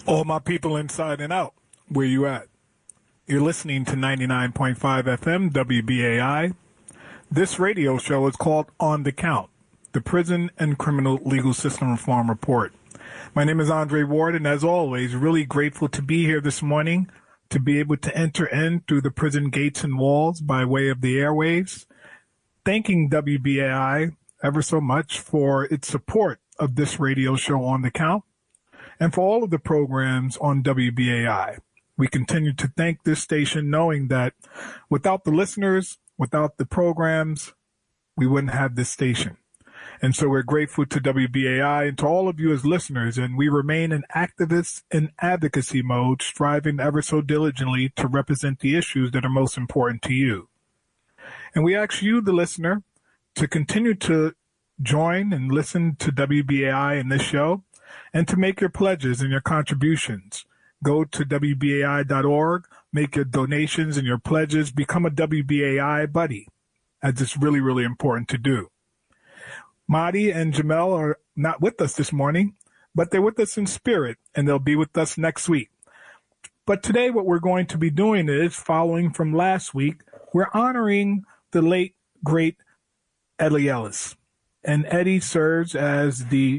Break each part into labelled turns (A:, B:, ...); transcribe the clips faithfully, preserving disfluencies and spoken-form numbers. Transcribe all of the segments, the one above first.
A: All my people inside and out, where you at? You're listening to ninety-nine point five F M W B A I. This radio show is called On the Count, the Prison and Criminal Legal System Reform Report. My name is Andre Ward, and as always, really grateful to be here this morning, to be able to enter in through the prison gates and walls by way of the airwaves. Thanking W B A I ever so much for its support of this radio show On the Count, and for all of the programs on W B A I. We continue to thank this station, knowing that without the listeners, without the programs, we wouldn't have this station. And so we're grateful to W B A I and to all of you as listeners, and we remain in activist and advocacy mode, striving ever so diligently to represent the issues that are most important to you. And we ask you, the listener, to continue to join and listen to W B A I in this show, and to make your pledges and your contributions. Go to W B A I dot org, make your donations and your pledges, become a W B A I buddy, as it's really, really important to do. Mahdi and Jamel are not with us this morning, but they're with us in spirit, and they'll be with us next week. But today what we're going to be doing is, following from last week, we're honoring the late, great Eddie Ellis. And Eddie serves as the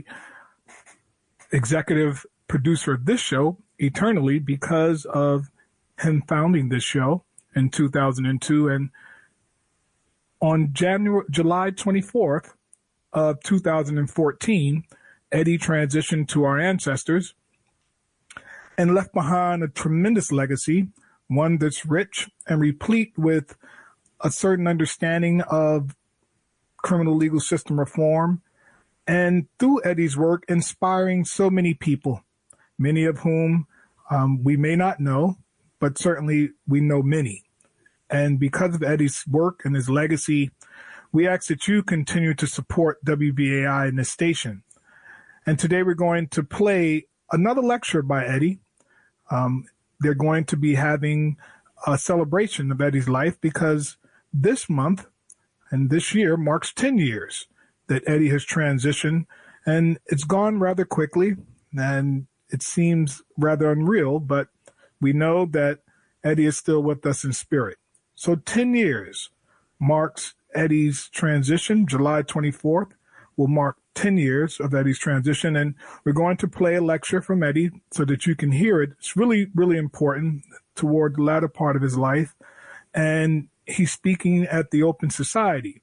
A: executive producer of this show eternally because of him founding this show in two thousand two. And on January, July twenty-fourth of two thousand fourteen, Eddie transitioned to our ancestors and left behind a tremendous legacy, one that's rich and replete with a certain understanding of criminal legal system reform, and through Eddie's work, inspiring so many people, many of whom um, we may not know, but certainly we know many. And because of Eddie's work and his legacy, we ask that you continue to support W B A I in this station. And today we're going to play another lecture by Eddie. Um, they're going to be having a celebration of Eddie's life because this month and this year marks ten years that Eddie has transitioned, and it's gone rather quickly, and it seems rather unreal, but we know that Eddie is still with us in spirit. So ten years marks Eddie's transition. July twenty-fourth will mark ten years of Eddie's transition, and we're going to play a lecture from Eddie so that you can hear it. It's really, really important toward the latter part of his life, and he's speaking at the Open Society.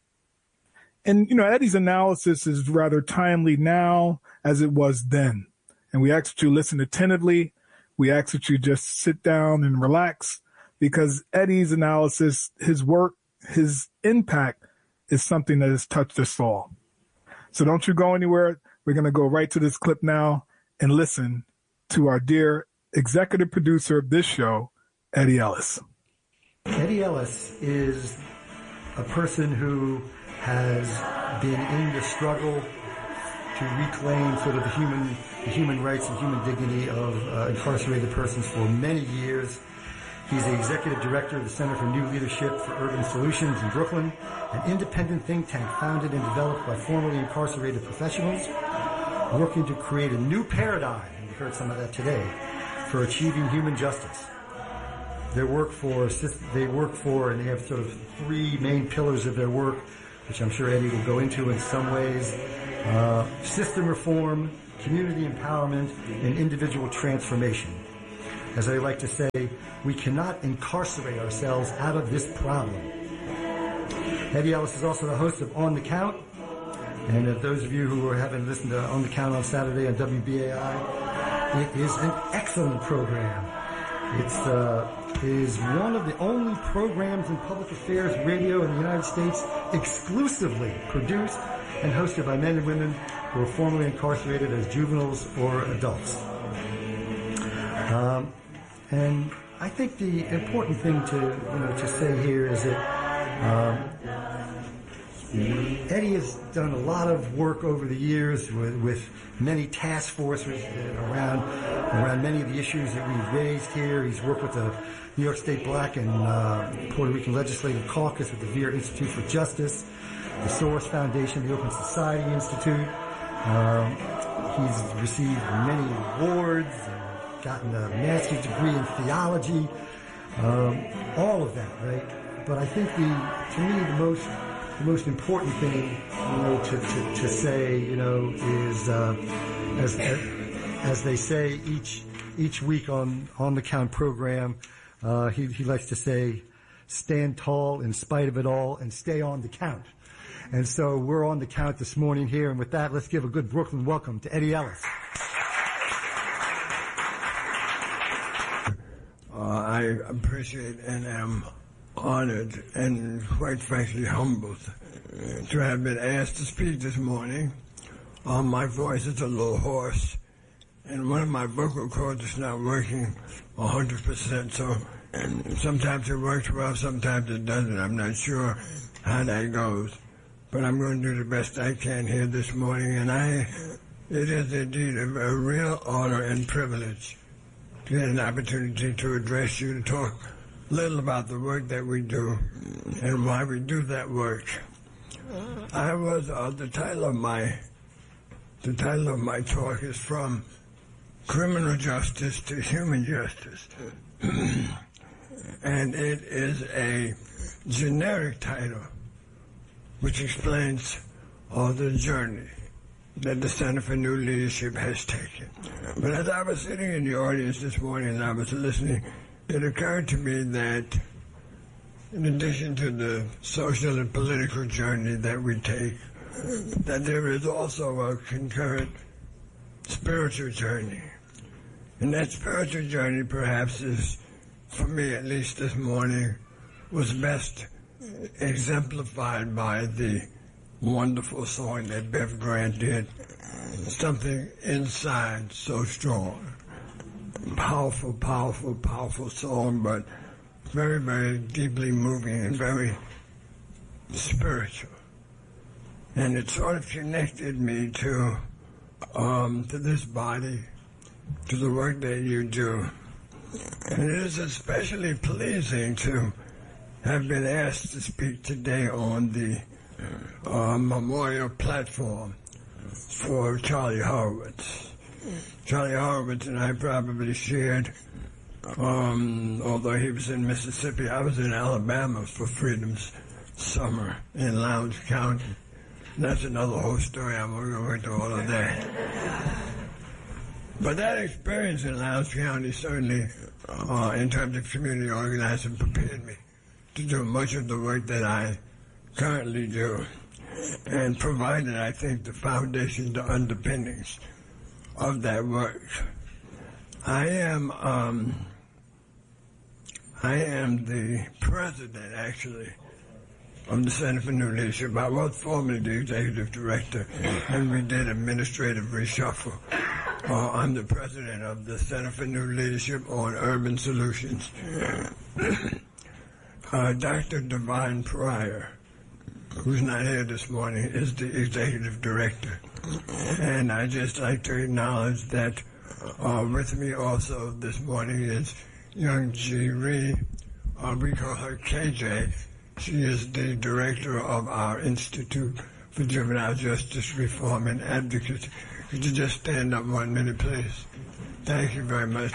A: And, you know, Eddie's analysis is rather timely now as it was then. And we ask that you listen attentively. We ask that you just sit down and relax, because Eddie's analysis, his work, his impact is something that has touched us all. So don't you go anywhere. We're going to go right to this clip now and listen to our dear executive producer of this show, Eddie Ellis.
B: Eddie Ellis is a person who has been in the struggle to reclaim sort of the human, the human rights and human dignity of uh, incarcerated persons for many years. He's the executive director of the Center for New Leadership for Urban Solutions in Brooklyn, an independent think tank founded and developed by formerly incarcerated professionals working to create a new paradigm, and we heard some of that today, for achieving human justice. Their work for, they work for, and they have sort of three main pillars of their work, which I'm sure Eddie will go into in some ways: uh, system reform, community empowerment, and individual transformation. As I like to say, we cannot incarcerate ourselves out of this problem. Eddie Ellis is also the host of On the Count, and if those of you who haven't listened to On the Count on Saturday on W B A I, it is an excellent program. It's uh, is one of the only programs in public affairs radio in the United States exclusively produced and hosted by men and women who were formerly incarcerated as juveniles or adults. Um, and I think the important thing to you know to say here is that um, Eddie has done a lot of work over the years with, with many task forces around around many of the issues that we've raised here. He's worked with the New York State Black and uh, Puerto Rican Legislative Caucus, with the Veer Institute for Justice, the Soros Foundation, the Open Society Institute. Um, he's received many awards and gotten a master's degree in theology, um, all of that, right? But I think the, to me, the most, the most important thing, you know, to, to, to say, you know, is, uh, as, as they say each, each week on, on the Count program, uh, he, he likes to say, stand tall in spite of it all and stay on the Count. And so we're on the Count this morning here, and with that, let's give a good Brooklyn welcome to Eddie Ellis.
C: Uh, I appreciate and am honored and quite frankly humbled to have been asked to speak this morning. Uh, my voice is a little hoarse, and one of my vocal cords is not working one hundred percent, so and sometimes it works well, sometimes it doesn't. I'm not sure how that goes. But I'm going to do the best I can here this morning, and I, it is indeed a, a real honor and privilege to get an opportunity to address you, to talk a little about the work that we do and why we do that work. I was, uh, the title of my, the title of my talk is From Criminal Justice to Human Justice. And it is a generic title which explains all the journey that the Center for New Leadership has taken. But as I was sitting in the audience this morning and I was listening, it occurred to me that in addition to the social and political journey that we take, that there is also a concurrent spiritual journey. And that spiritual journey perhaps is, for me at least this morning, was best exemplified by the wonderful song that Bev Grant did, Something Inside So Strong. Powerful, powerful, powerful song, but very, very deeply moving and very spiritual. And it sort of connected me to, um, to this body, to the work that you do. And it is especially pleasing to have been asked to speak today on the uh, memorial platform for Charlie Horowitz. Charlie Horowitz and I probably shared, um, although he was in Mississippi, I was in Alabama for Freedom's Summer in Lowndes County. And that's another whole story. I'm going to go into all of that. But that experience in Lowndes County certainly, uh, in terms of community organizing, prepared me to do much of the work that I currently do, and provided, I think, the foundation, the underpinnings of that work. I am, um, I am the president, actually, of the Center for New Leadership. I was formerly the executive director, and we did administrative reshuffle. Uh, I'm the president of the Center for New Leadership on Urban Solutions. Uh, Doctor Divine Pryor, who's not here this morning, is the executive director. And I just like to acknowledge that uh, with me also this morning is young G. Ree. Uh, we call her K J. She is the director of our Institute for Juvenile Justice Reform and Advocacy. Could you just stand up one minute, please? Thank you very much.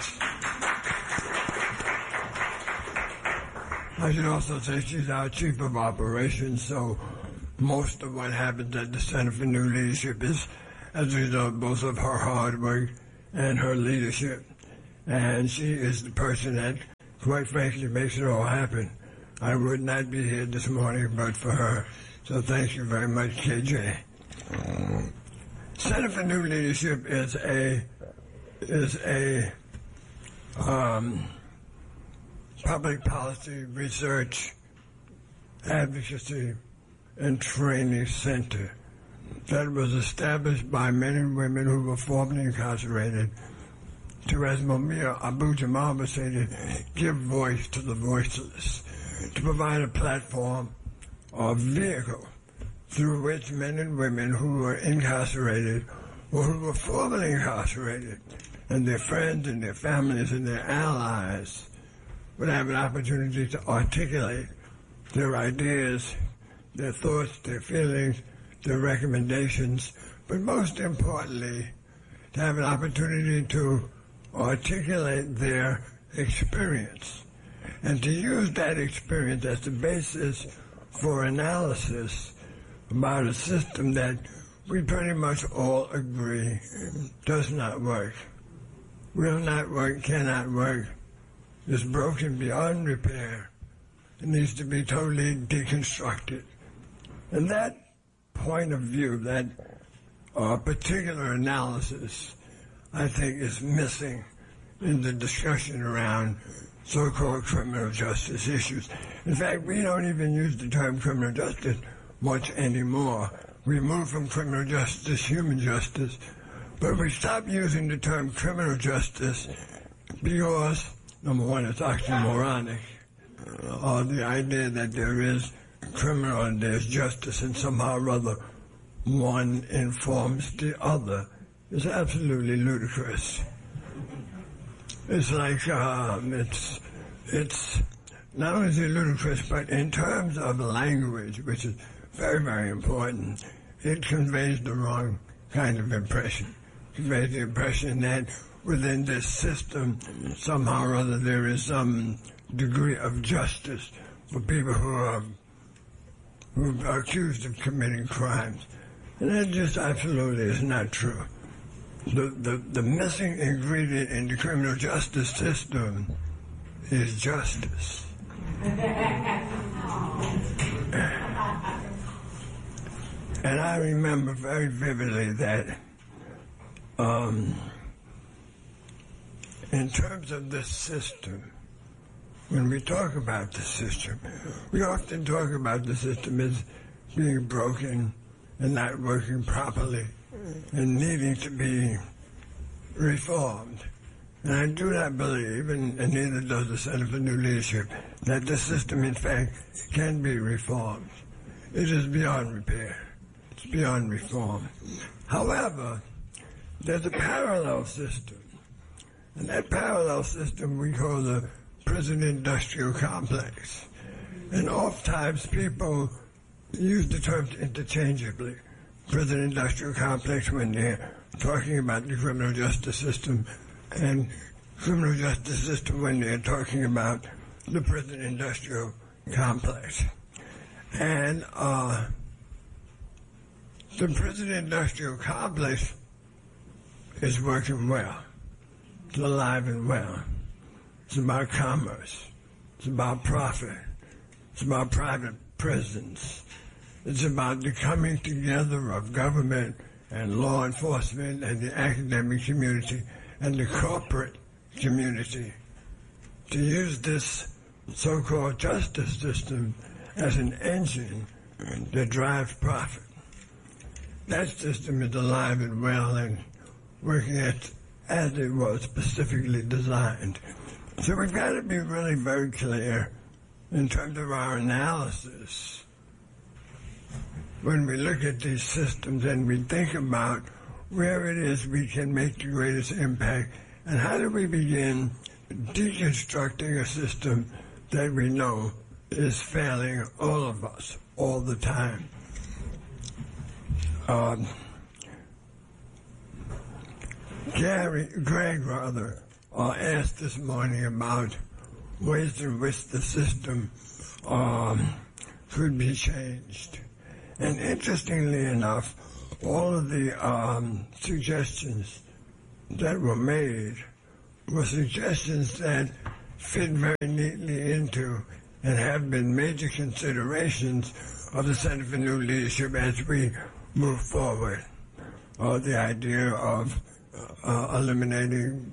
C: I should also say she's our chief of operations, so most of what happens at the Center for New Leadership is as a result both of her hard work and her leadership. And she is the person that, quite frankly, makes it all happen. I would not be here this morning but for her. So thank you very much, K J. Center for New Leadership is a is a um, public policy research, advocacy, and training center that was established by men and women who were formerly incarcerated to, as Mumia Abu-Jamal would say, to give voice to the voiceless, to provide a platform or vehicle through which men and women who were incarcerated or who were formerly incarcerated and their friends and their families and their allies would have an opportunity to articulate their ideas, their thoughts, their feelings, their recommendations, but most importantly, to have an opportunity to articulate their experience and to use that experience as the basis for analysis about a system that we pretty much all agree does not work. Will not work, cannot work, is broken beyond repair. It needs to be totally deconstructed. And that point of view, that uh, particular analysis, I think is missing in the discussion around so-called criminal justice issues. In fact, we don't even use the term criminal justice much anymore. We move from criminal justice, human justice, but we stop using the term criminal justice because, number one, it's oxymoronic, or the idea that there is criminal and there's justice and somehow or other one informs the other is absolutely ludicrous. It's like, um, it's, it's not only is it ludicrous, but in terms of language, which is very, very important, it conveys the wrong kind of impression. It conveys the impression that within this system, somehow or other, there is some degree of justice for people who are, who are accused of committing crimes. And that just absolutely is not true. The, the, the missing ingredient in the criminal justice system is justice. And I remember very vividly that um, in terms of this system, when we talk about the system, we often talk about the system as being broken and not working properly and needing to be reformed. And I do not believe, and, and neither does the Center for New Leadership, that the system, in fact, can be reformed. It is beyond repair. It's beyond reform. However, there's a parallel system. And that parallel system we call the prison-industrial complex. And oftentimes people use the terms interchangeably. Prison-industrial complex when they're talking about the criminal justice system, and criminal justice system when they're talking about the prison-industrial complex. And uh, the prison-industrial complex is working well. It's alive and well. It's about commerce. It's about profit. It's about private prisons. It's about the coming together of government and law enforcement and the academic community and the corporate community to use this so-called justice system as an engine that drives profit. That system is alive and well and working at, as it was specifically designed. So we've got to be really very clear in terms of our analysis when we look at these systems and we think about where it is we can make the greatest impact and how do we begin deconstructing a system that we know is failing all of us all the time. Um, Gary, Greg rather, uh, asked this morning about ways in which the system um, could be changed. And interestingly enough, all of the um, suggestions that were made were suggestions that fit very neatly into and have been major considerations of the Center for New Leadership as we move forward. Or the idea of uh, eliminating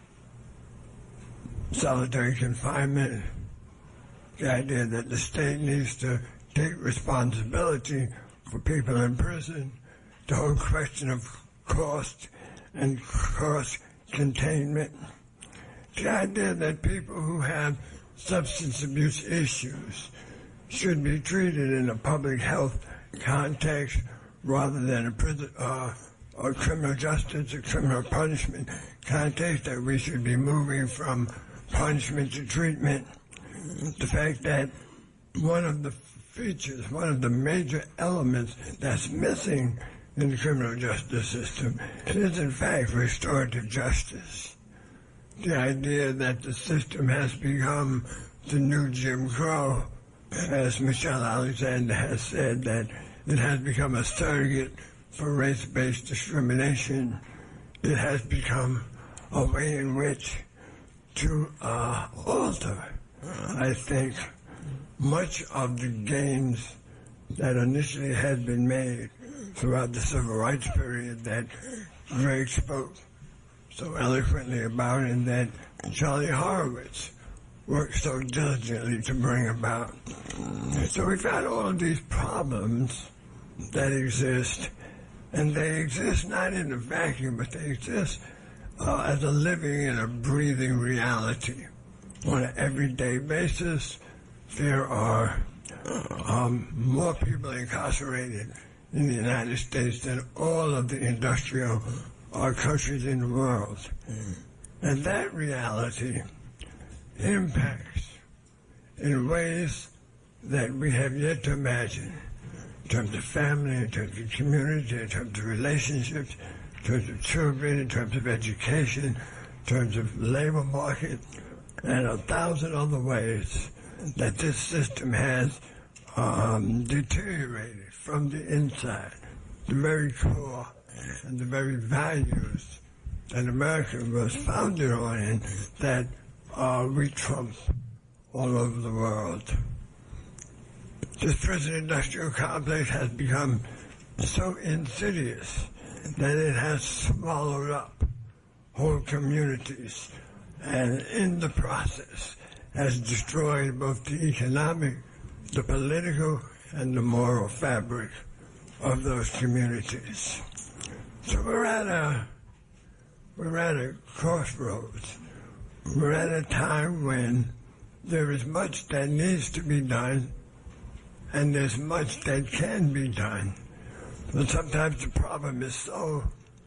C: solitary confinement, the idea that the state needs to take responsibility for people in prison, the whole question of cost and cost containment, the idea that people who have substance abuse issues should be treated in a public health context rather than a prison uh, or criminal justice or criminal punishment context, that we should be moving from punishment to treatment. The fact that one of the features, one of the major elements that's missing in the criminal justice system is, in fact, restorative justice. the idea that the system has become the new Jim Crow, as Michelle Alexander has said, that it has become a surrogate for race-based discrimination. It has become a way in which to uh, alter, I think, much of the gains that initially had been made throughout the civil rights period that Greg spoke so eloquently about, and that Charlie Horowitz worked so diligently to bring about. So we've got all of these problems that exist, and they exist not in a vacuum, but they exist uh, as a living and a breathing reality. On an everyday basis, there are um, more people incarcerated in the United States than all of the industrial uh, countries in the world. And that reality impacts in ways that we have yet to imagine, in terms of family, in terms of community, in terms of relationships, in terms of children, in terms of education, in terms of labor market, and a thousand other ways that this system has um, deteriorated from the inside, the very core and the very values that America was founded on, and that uh, we trump all over the world. This prison-industrial complex has become so insidious that it has swallowed up whole communities, and in the process has destroyed both the economic, the political, and the moral fabric of those communities. So we're at a we're at a crossroads. We're at a time when there is much that needs to be done, and there's much that can be done. But sometimes the problem is so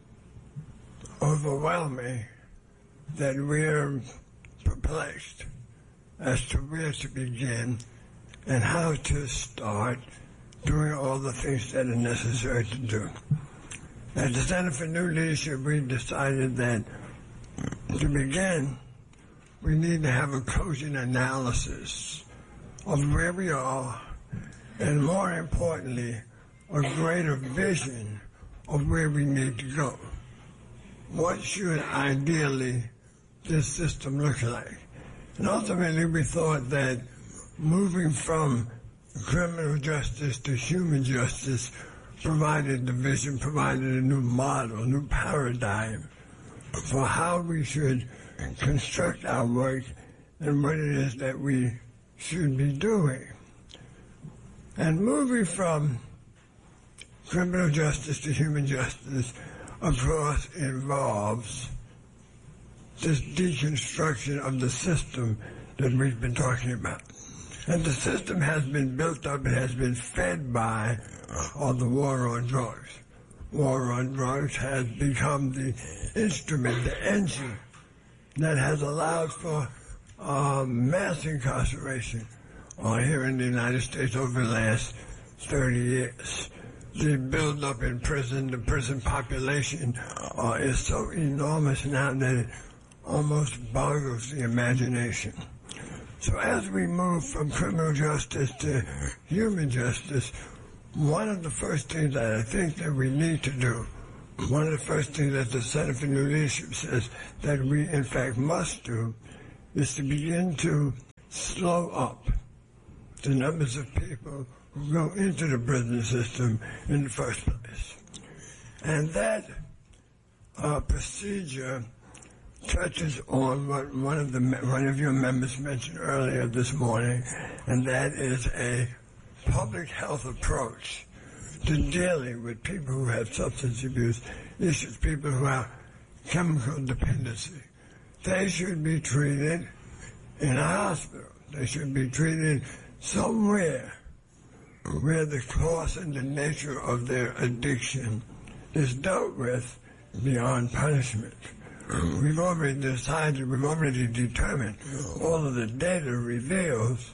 C: overwhelming that we're perplexed as to where to begin and how to start doing all the things that are necessary to do. At the Center for New Leadership, we decided that to begin, we need to have a cogent analysis of where we are, and more importantly, a greater vision of where we need to go. What should ideally this system look like? And ultimately, we thought that moving from criminal justice to human justice provided the vision, provided a new model, a new paradigm for how we should construct our work and what it is that we should be doing. And moving from criminal justice to human justice, of course, involves this deconstruction of the system that we've been talking about. And the system has been built up, it has been fed by all the war on drugs. War on drugs has become the instrument, the engine that has allowed for uh, mass incarceration uh, here in the United States over the last thirty years. The build-up in prison, the prison population uh, is so enormous now that it almost boggles the imagination. So as we move from criminal justice to human justice, one of the first things that I think that we need to do, one of the first things that the Center for New Leadership says that we in fact must do, is to begin to slow up the numbers of people who go into the prison system in the first place. And that uh, procedure touches on what one of the one of your members mentioned earlier this morning, and that is a public health approach to dealing with people who have substance abuse issues, people who have chemical dependency. They should be treated in a hospital. They should be treated somewhere where the cause and the nature of their addiction is dealt with beyond punishment. We've already decided, we've already determined, all of the data reveals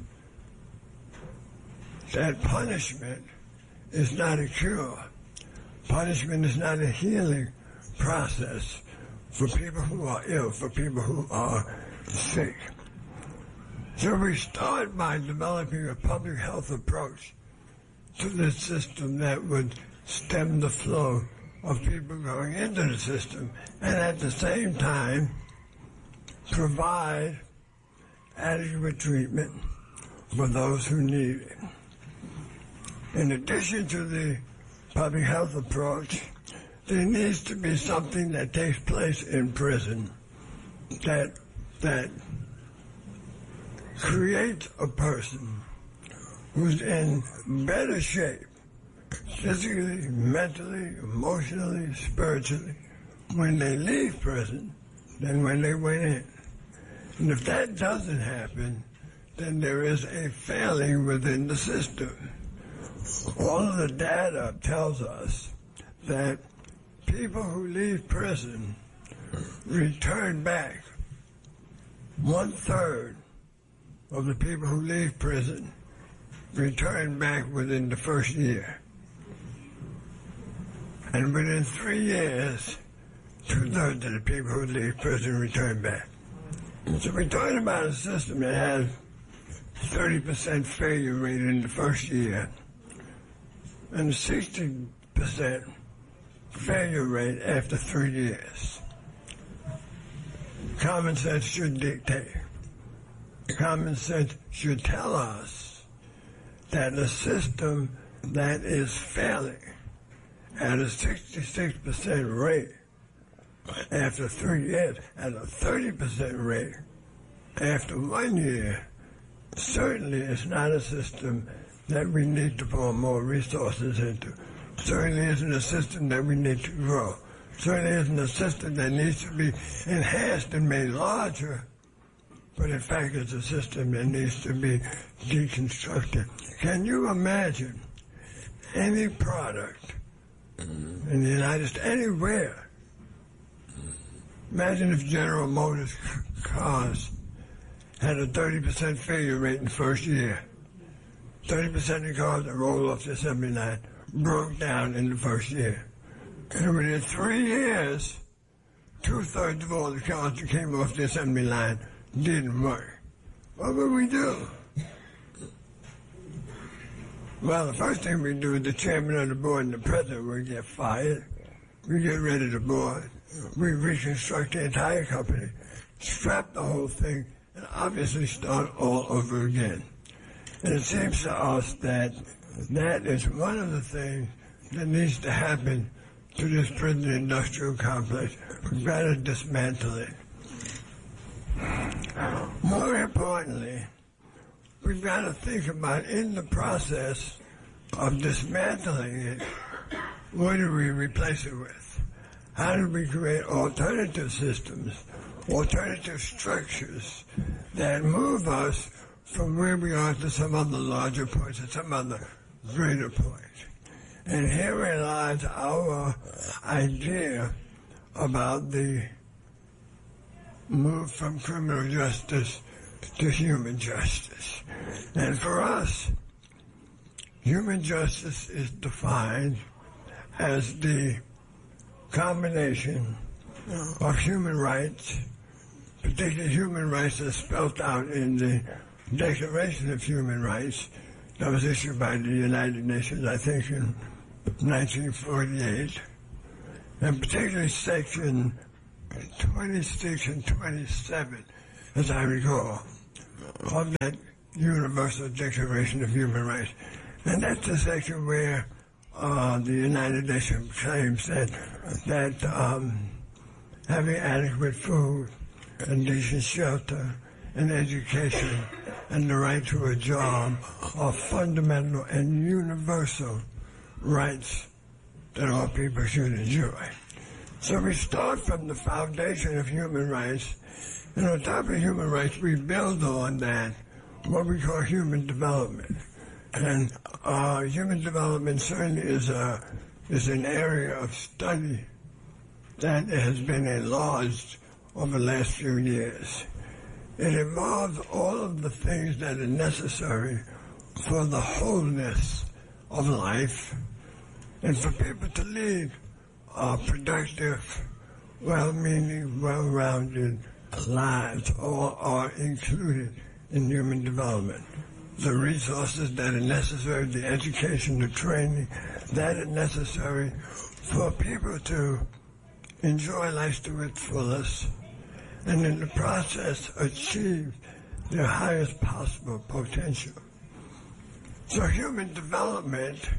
C: that punishment is not a cure. Punishment is not a healing process. for people who are ill, for people who are sick. So we start by developing a public health approach to this system that would stem the flow of people going into the system, and at the same time provide adequate treatment for those who need it. In addition to the public health approach, there needs to be something that takes place in prison that that creates a person who's in better shape, physically, mentally, emotionally, spiritually, when they leave prison than when they went in. And if that doesn't happen, then there is a failing within the system. All of the data tells us that people who leave prison return back. One third of the people who leave prison return back within the first year. And within three years, two-thirds of the people who leave prison return back. So we're talking about a system that has thirty percent failure rate in the first year and a sixty percent failure rate after three years. Common sense should dictate. Common sense should tell us that a system that is failing at a sixty-six percent rate after three years, at a thirty percent rate after one year, certainly is not a system that we need to pour more resources into. Certainly isn't a system that we need to grow. Certainly isn't a system that needs to be enhanced and made larger, but in fact it's a system that needs to be deconstructed. Can you imagine any product in the United States, anywhere? Imagine if General Motors cars had a thirty percent failure rate in the first year. thirty percent of cars that rolled off the assembly line broke down in the first year. And within three years, two-thirds of all the cars that came off the assembly line didn't work. What would we do? Well, the first thing we do is the chairman of the board and the president would get fired. We get rid of the board. We reconstruct the entire company, scrap the whole thing, and obviously start all over again. And it seems to us that that is one of the things that needs to happen to this prison industrial complex. We've got to dismantle it. More importantly, we've got to think about, in the process of dismantling it, what do we replace it with? How do we create alternative systems, alternative structures that move us from where we are to some other larger point, to some other greater point? And herein lies our idea about the move from criminal justice to human justice. And for us, human justice is defined as the combination of human rights, particularly human rights as spelled out in the Declaration of Human Rights that was issued by the United Nations, I think, in nineteen forty-eight, and particularly section twenty-six and twenty-seven, as I recall, of that Universal Declaration of Human Rights. And that's the section where uh, the United Nations claims that, that um, having adequate food and decent shelter and education and the right to a job are fundamental and universal rights that all people should enjoy. So we start from the foundation of human rights, and on top of human rights, we build on that what we call human development. And uh, human development certainly is a is an area of study that has been enlarged over the last few years. It involves all of the things that are necessary for the wholeness of life and for people to lead uh, productive, well-meaning, well-rounded lives all are included in human development. The resources that are necessary, the education, the training that are necessary for people to enjoy life to its fullest, and in the process achieve their highest possible potential. So human development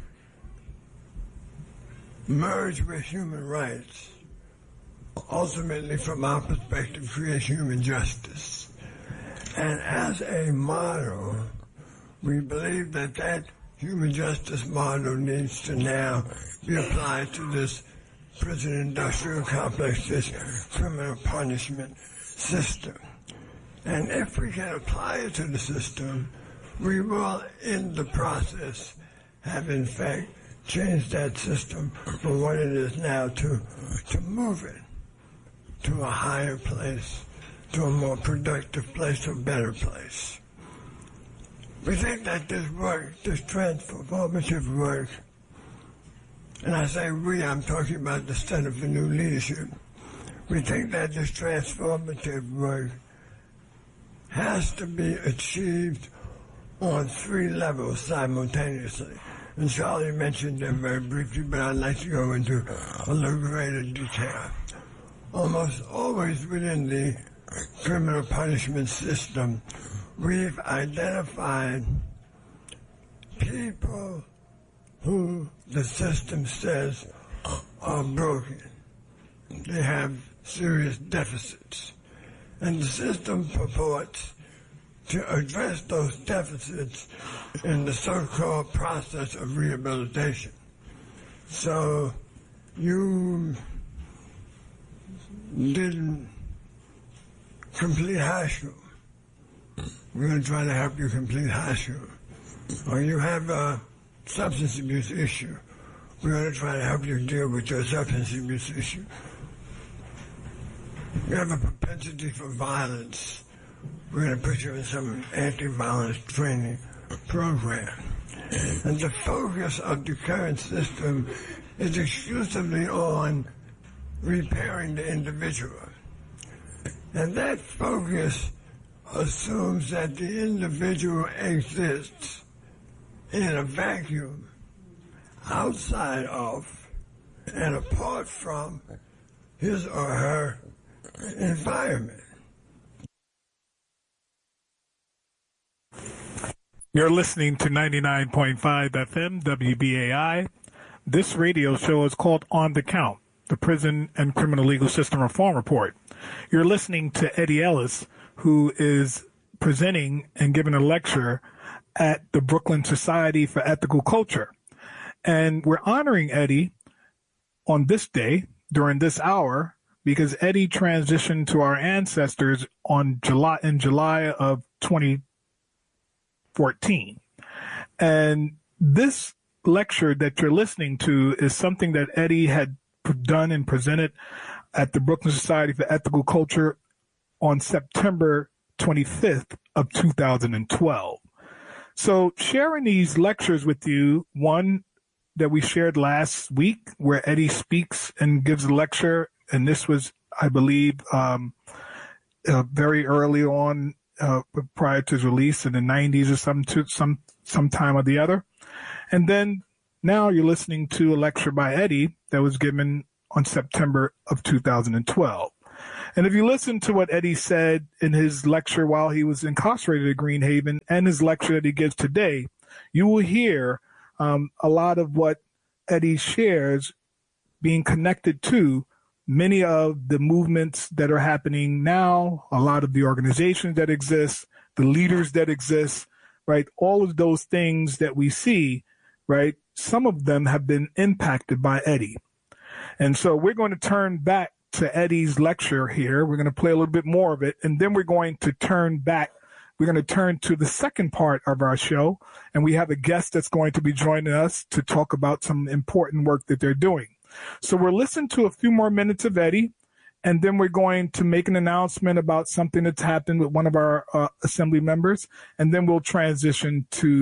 C: merged with human rights, ultimately from our perspective, creates human justice. And as a model, we believe that that human justice model needs to now be applied to this prison industrial complex, this criminal punishment system. And if we can apply it to the system, we will, in the process, have in fact changed that system from what it is now to, to move it to a higher place, to a more productive place, to a better place. We think that this work, this transformative work, and I say we, I'm talking about the Center for New Leadership, we think that this transformative work has to be achieved on three levels simultaneously. And Charlie mentioned them very briefly, but I'd like to go into a little greater detail. Almost always within the criminal punishment system, we've identified people who the system says are broken. They have serious deficits. And the system purports to address those deficits in the so-called process of rehabilitation. So you didn't complete high school. We're going to try to help you complete high school. Or you have a substance abuse issue. We're going to try to help you deal with your substance abuse issue. You have a propensity for violence. We're going to put you in some anti-violence training program. And the focus of the current system is exclusively on repairing the individual. And that focus assumes that the individual exists in a vacuum, outside of and apart from his or her environment.
A: You're listening to ninety-nine point five F M W B A I. This radio show is called On the Count, the Prison and Criminal Legal System Reform Report. You're listening to Eddie Ellis, who is presenting and giving a lecture at the Brooklyn Society for Ethical Culture. And we're honoring Eddie on this day, during this hour, because Eddie transitioned to our ancestors on July in July of twenty fourteen. And this lecture that you're listening to is something that Eddie had done and presented at the Brooklyn Society for Ethical Culture on September twenty-fifth of two thousand twelve. So sharing these lectures with you, one that we shared last week where Eddie speaks and gives a lecture, and this was, I believe, um, uh, very early on uh, prior to his release in the nineties or some, to, some, some time or the other. And then now you're listening to a lecture by Eddie that was given on September of two thousand twelve. And if you listen to what Eddie said in his lecture while he was incarcerated at Greenhaven and his lecture that he gives today, you will hear um, a lot of what Eddie shares being connected to many of the movements that are happening now, a lot of the organizations that exist, the leaders that exist, right? All of those things that we see, right? Some of them have been impacted by Eddie. And so we're going to turn back to Eddie's lecture here. We're going to play a little bit more of it, and then we're going to turn back. We're going to turn to the second part of our show, and we have a guest that's going to be joining us to talk about some important work that they're doing. So we'll listen to a few more minutes of Eddie, and then we're going to make an announcement about something that's happened with one of our uh, assembly members, and then we'll transition to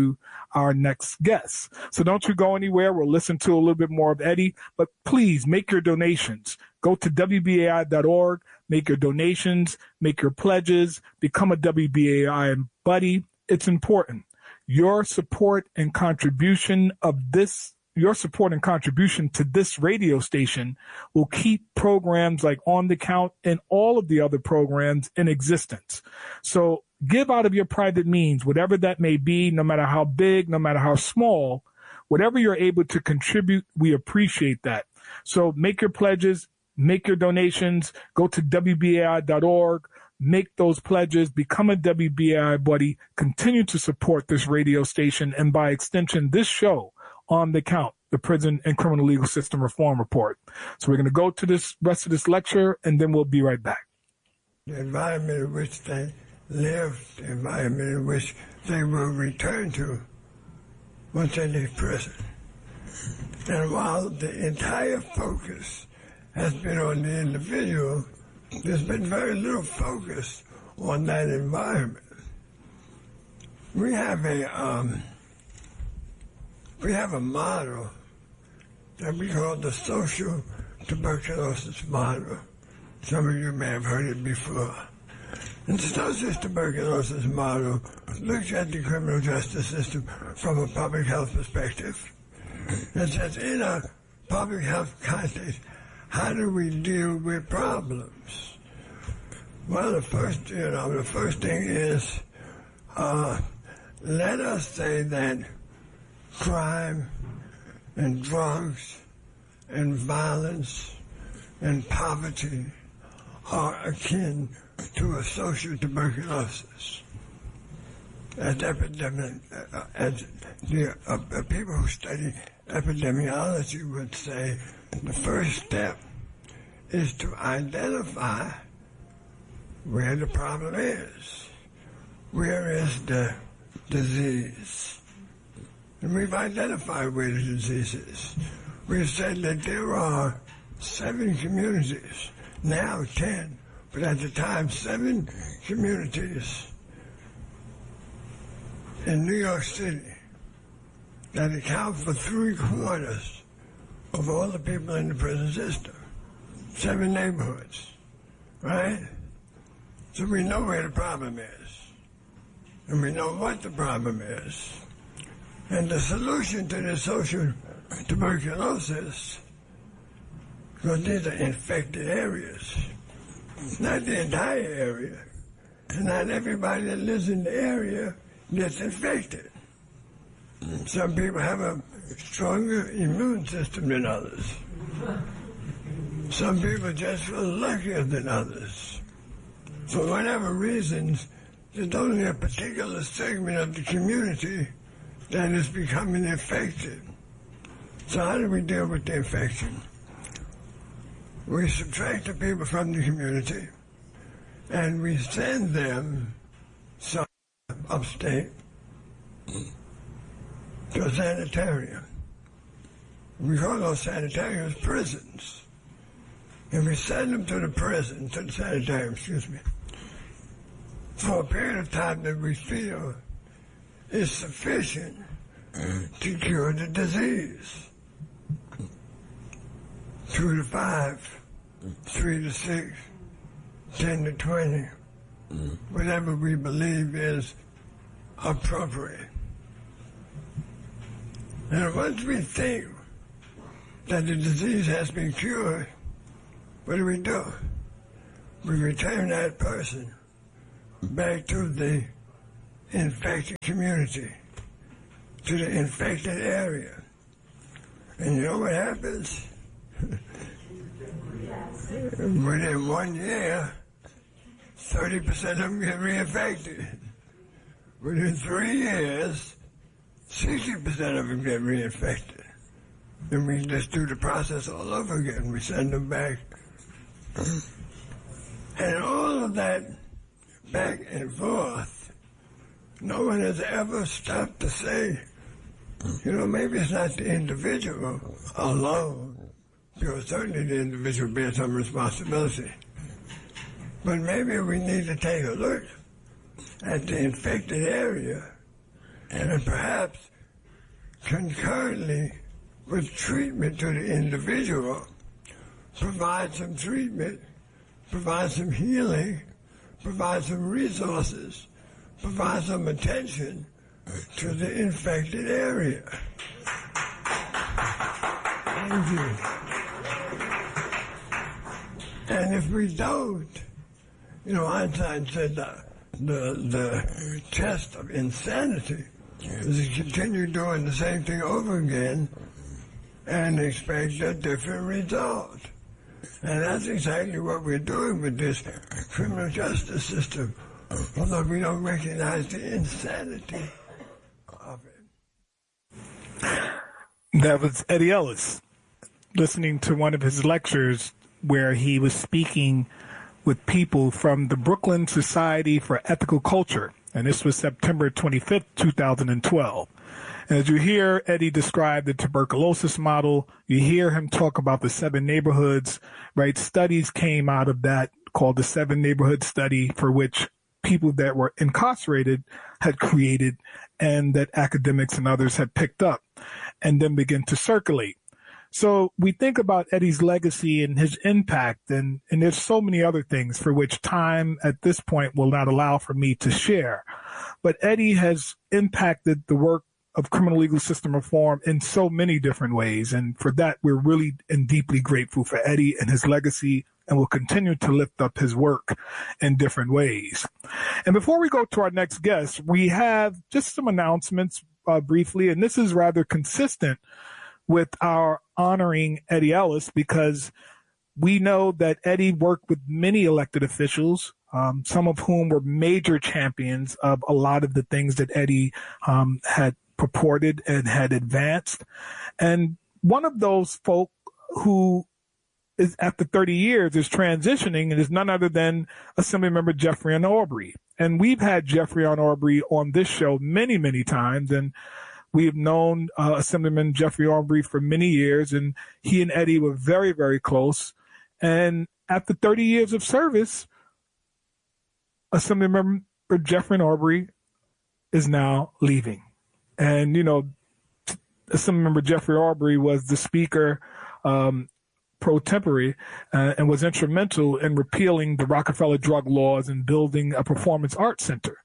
A: our next guest. So don't you go anywhere. We'll listen to a little bit more of Eddie, but please make your donations. Go to W B A I dot org, make your donations, make your pledges, become a W B A I buddy. It's important. Your support and contribution of this Your support and contribution to this radio station will keep programs like On the Count and all of the other programs in existence. So give out of your private means, whatever that may be, no matter how big, no matter how small, whatever you're able to contribute, we appreciate that. So make your pledges, make your donations, go to W B A I dot org, make those pledges, become a W B A I buddy, continue to support this radio station, and by extension, this show, On the Count, the Prison and Criminal Legal System Reform Report. So we're going to go to this rest of this lecture, and then we'll be right back.
C: The environment in which they live, the environment in which they will return to once they leave prison. And while the entire focus has been on the individual, there's been very little focus on that environment. We have a um, we have a model that we call the social tuberculosis model. Some of you may have heard it before. And the social tuberculosis model looks at the criminal justice system from a public health perspective. It says, in a public health context, how do we deal with problems? Well, the first, you know, the first thing is, uh, let us say that crime and drugs and violence and poverty are akin to a social tuberculosis. As epidemic, uh, as the uh, uh, people who study epidemiology would say, the first step is to identify where the problem is. Where is the disease? And we've identified where the disease is. We've said that there are seven communities, now ten, but at the time seven communities in New York City that account for three quarters of all the people in the prison system. Seven neighborhoods, right? So we know where the problem is, and we know what the problem is. And the solution to the social tuberculosis, because these are infected areas, not the entire area, and not everybody that lives in the area gets infected. Some people have a stronger immune system than others. Some people just feel luckier than others. For whatever reasons, there's only a particular segment of the community that is becoming infected. So how do we deal with the infection? We subtract the people from the community, and we send them some upstate to a sanitarium. We call those sanitariums prisons. And we send them to the prison, to the sanitarium, excuse me, for a period of time that we feel is sufficient to cure the disease. Two to five, three to six, ten to twenty, whatever we believe is appropriate. And once we think that the disease has been cured, what do we do? We return that person back to the infected community, to the infected area. And you know what happens? Within one year, thirty percent of them get reinfected. Within three years, sixty percent of them get reinfected. And we just do the process all over again. We send them back. And all of that back and forth, no one has ever stopped to say, you know, maybe it's not the individual alone, because certainly the individual bears some responsibility. But maybe we need to take a look at the infected area and then perhaps concurrently with treatment to the individual, provide some treatment, provide some healing, provide some resources, provide some attention to the infected area. Thank you. And if we don't, you know, Einstein said that the, the test of insanity is to continue doing the same thing over again and expect a different result. And that's exactly what we're doing with this criminal justice system, although we don't recognize the insanity of it.
A: That was Eddie Ellis, listening to one of his lectures where he was speaking with people from the Brooklyn Society for Ethical Culture, and this was September twenty-fifth, two thousand twelve. And as you hear Eddie describe the tuberculosis model, you hear him talk about the seven neighborhoods, right? Studies came out of that called the Seven Neighborhood Study, for which people that were incarcerated had created and that academics and others had picked up and then began to circulate. So we think about Eddie's legacy and his impact, and, and there's so many other things for which time at this point will not allow for me to share. But Eddie has impacted the work of criminal legal system reform in so many different ways. And for that, we're really and deeply grateful for Eddie and his legacy, and will continue to lift up his work in different ways. And before we go to our next guest, we have just some announcements uh, briefly, and this is rather consistent with our honoring Eddie Ellis, because we know that Eddie worked with many elected officials, um, some of whom were major champions of a lot of the things that Eddie um, had purported and had advanced. And one of those folk who is after thirty years is transitioning and is none other than Assemblymember Jeffrey Aubrey. And we've had Jeffrey Aubrey on this show many, many times, and we have known uh, Assemblyman Jeffrey Aubrey for many years, and he and Eddie were very, very close. And after thirty years of service, Assemblymember Jeffrey Aubrey is now leaving. And, you know, Assemblymember Jeffrey Aubrey was the speaker um, pro tempore uh, and was instrumental in repealing the Rockefeller drug laws and building a performance arts center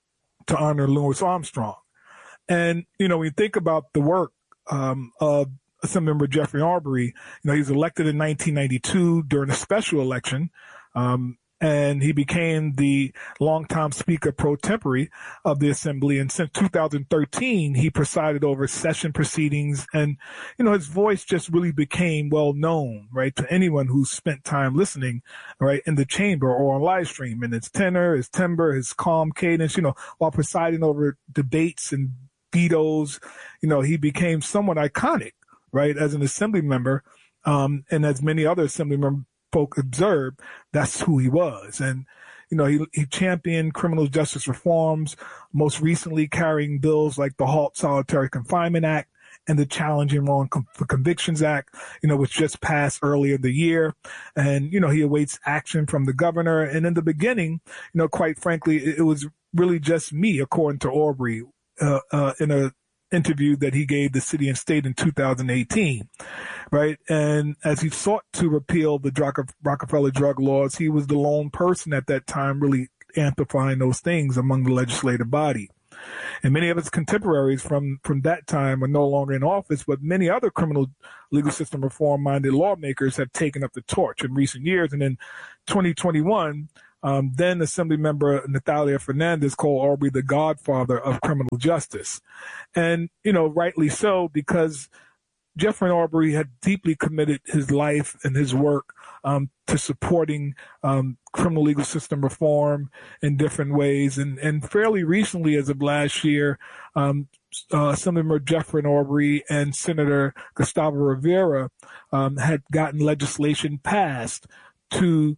A: to honor Louis Armstrong. And, you know, when you think about the work um, of Assemblymember Jeffrey Aubrey, you know, he was elected in nineteen ninety-two during a special election, um, and he became the longtime Speaker pro tempore of the Assembly. And since two thousand thirteen, he presided over session proceedings, and, you know, his voice just really became well known, right, to anyone who spent time listening, right, in the chamber or on live stream. And his tenor, his timbre, his calm cadence, you know, while presiding over debates and vetoes, you know, he became somewhat iconic, right, as an assembly member. Um, and as many other assembly member folk observed, that's who he was. And, you know, he, he championed criminal justice reforms, most recently carrying bills like the Halt Solitary Confinement Act and the Challenging Wrong for Convictions Act, you know, which just passed earlier in the year. And, you know, he awaits action from the governor. And in the beginning, you know, quite frankly, it, it was really just me, according to Aubrey, Uh, uh, in a interview that he gave the City and State in two thousand eighteen, right? And as he sought to repeal the Rockefeller drug laws, he was the lone person at that time really amplifying those things among the legislative body. And many of his contemporaries from, from that time are no longer in office, but many other criminal legal system reform-minded lawmakers have taken up the torch in recent years. And in twenty twenty-one, Um, then Assemblymember Natalia Fernandez called Aubrey the godfather of criminal justice. And, you know, rightly so, because Jeffrey Aubrey had deeply committed his life and his work um, to supporting um, criminal legal system reform in different ways. And, and fairly recently, as of last year, um, uh, Assemblymember Jeffrey Aubrey and Senator Gustavo Rivera um, had gotten legislation passed to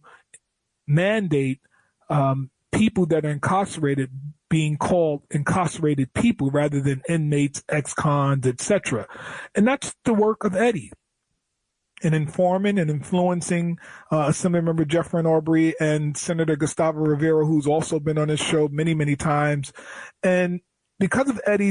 A: mandate um, people that are incarcerated being called incarcerated people rather than inmates, ex-cons, et cetera. And that's the work of Eddie in informing and influencing uh, Assemblymember Jeffrey Aubrey and Senator Gustavo Rivera, who's also been on this show many, many times. And because of Eddie's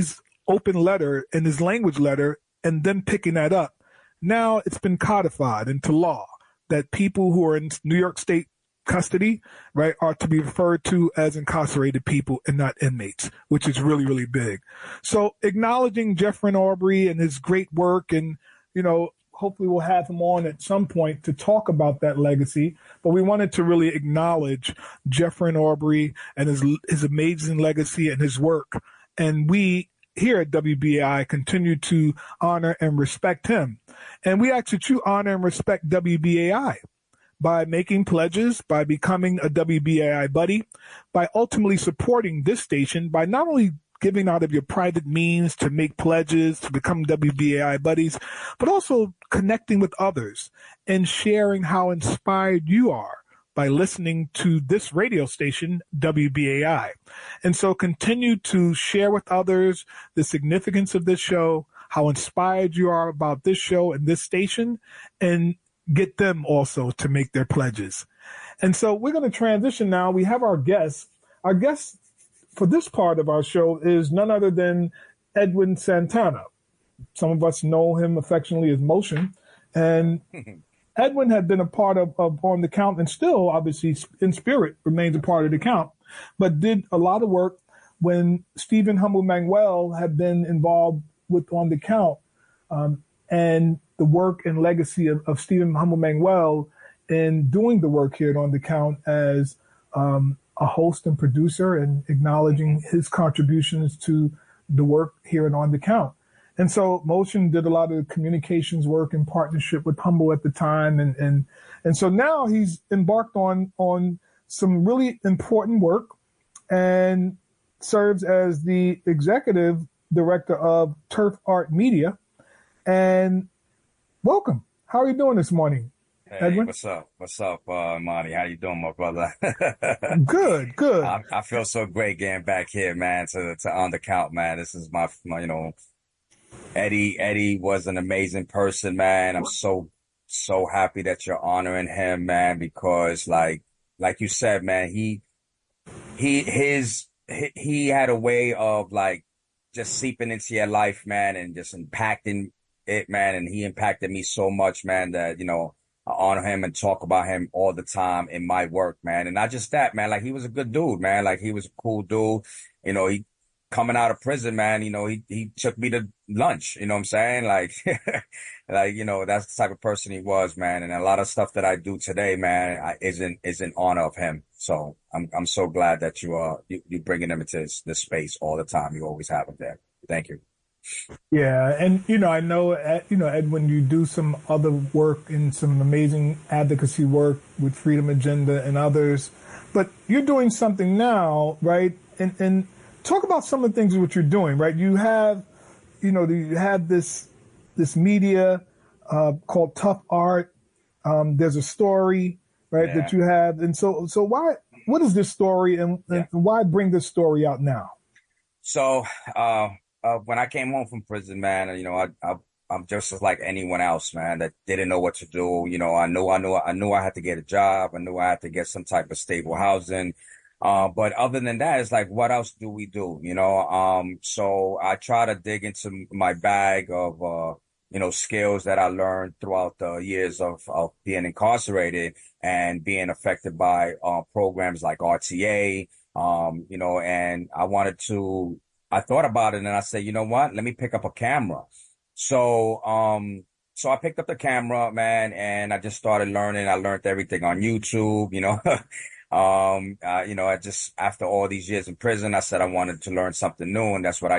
A: open letter and his language letter and then picking that up. Now it's been codified into law that people who are in New York State custody, right, are to be referred to as incarcerated people and not inmates, which is really, really big. So acknowledging Jeffrey Aubrey and his great work, and, you know, hopefully we'll have him on at some point to talk about that legacy. But we wanted to really acknowledge Jeffrey Aubrey and his his amazing legacy and his work. And we here at W B A I continue to honor and respect him. And we ask that you honor and respect W B A I by making pledges, by becoming a W B A I buddy, by ultimately supporting this station, by not only giving out of your private means to make pledges, to become W B A I buddies, but also connecting with others and sharing how inspired you are by listening to this radio station, W B A I. And so continue to share with others the significance of this show, how inspired you are about this show and this station, and get them also to make their pledges. And so we're going to transition now. We have our guest. Our guest for this part of our show is none other than Edwin Santana. Some of us know him affectionately as Motion. And Edwin had been a part of, of On the Count, and still, obviously, in spirit, remains a part of the Count, but did a lot of work when Stephen Humble Manuel had been involved with On the Count. Um, and the work and legacy of, of Stephen Humble Manuel in doing the work here at On the Count as um, a host and producer, and acknowledging his contributions to the work here at On the Count. And so Motion did a lot of communications work in partnership with Humble at the time. And, and, and so now he's embarked on, on some really important work and serves as the executive director of Turf Art Media. And welcome. How are you doing this morning,
D: Hey,
A: Edwin?
D: what's up? What's up, uh, Monty? How you doing, my brother?
A: Good, good.
D: I, I feel so great getting back here, man, to, to On the Count, man. This is my, my, you know, Eddie, Eddie was an amazing person, man. I'm so, so happy that you're honoring him, man, because like, like you said, man, he, he, his, he, he had a way of like just seeping into your life, man, and just impacting it, man. And he impacted me so much, man, that, you know, I honor him and talk about him all the time in my work, man. And not just that, man, like he was a good dude, man. Like he was a cool dude. You know, he coming out of prison, man, you know, he, he took me to lunch, you know what I'm saying? Like, like, you know, that's the type of person he was, man. And a lot of stuff that I do today, man, I, is in, is in honor of him. So I'm, I'm so glad that you, uh, you, you bringing him into this, this space all the time. You always have him there. Thank you.
A: Yeah, and you know, I know, you know, Edwin, you do some other work and some amazing advocacy work with Freedom Agenda and others, but you're doing something now, right? And and talk about some of the things that you're doing, right? You have, you know, you have this this media uh, called Tough Art. Um, there's a story, right,
D: Yeah.
A: that you have, and so so why? What is this story, and, and
D: Yeah.
A: why bring this story out now?
D: So, uh, uh, when I came home from prison, man, you know, I, I, I'm just like anyone else, man, that didn't know what to do. You know, I knew, I knew, I knew I had to get a job. I knew I had to get some type of stable housing. Uh, but other than that, it's like, what else do we do? You know, um, so I try to dig into my bag of, uh, you know, skills that I learned throughout the years of, of being incarcerated and being affected by, uh, programs like R T A. Um, you know, and I wanted to, I thought about it and I said, you know what, let me pick up a camera. So, um, so I picked up the camera, man, and I just started learning. I learned everything on YouTube, you know, um, uh, you know, I just, after all these years in prison, I said I wanted to learn something new, and that's what I